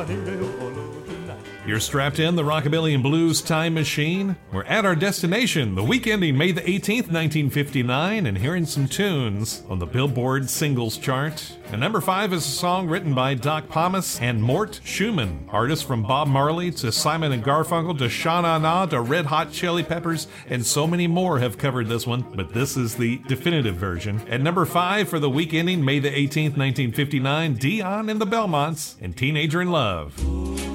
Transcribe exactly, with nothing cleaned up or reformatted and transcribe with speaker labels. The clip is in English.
Speaker 1: You're strapped in the Rockabilly and Blues time machine. We're at our destination, the week ending May the eighteenth, nineteen fifty-nine, and hearing some tunes on the Billboard singles chart. And number five is a song written by Doc Pomus and Mort Schumann. Artists from Bob Marley to Simon and Garfunkel to Sha Na Na to Red Hot Chili Peppers, and so many more have covered this one, but this is the definitive version. At number five for the week ending May the eighteenth, nineteen fifty-nine, Dion and the Belmonts and Teenager in Love.